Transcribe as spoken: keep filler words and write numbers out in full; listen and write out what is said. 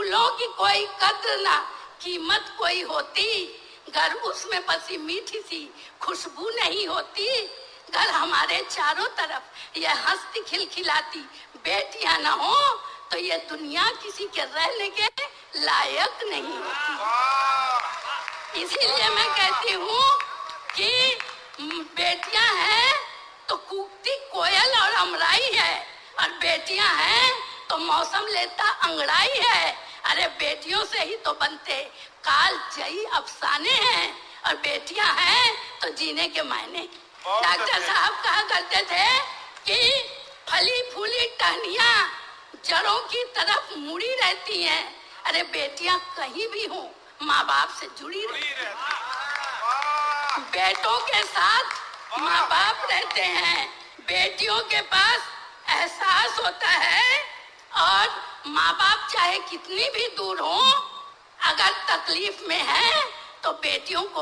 फूलों की कोई कद्र ना कीमत कोई होती, घर उसमें बसी मीठी सी खुशबू नहीं होती। घर हमारे चारों तरफ ये हंसती खिलखिलाती बेटियां ना हो तो ये दुनिया किसी के रहने के लायक नहीं होती। इसीलिए मैं कहती हूँ कि बेटियां हैं तो कूकती कोयल और अमराई है, और बेटियां हैं तो मौसम लेता अंगड़ाई है। अरे बेटियों से ही तो बनते काल जयी अफसाने हैं, और बेटियां हैं तो जीने के मायने। डॉक्टर साहब कहा करते थे कि फली फूली टहनियां जड़ों की तरफ मुड़ी रहती हैं। अरे बेटियां कहीं भी हो माँ बाप से जुड़ी रहती हैं, बेटों के साथ माँ बाप रहते हैं। बेटियों के पास एहसास होता है, और माँ बाप चाहे कितनी भी दूर हो, अगर तकलीफ में है तो बेटियों को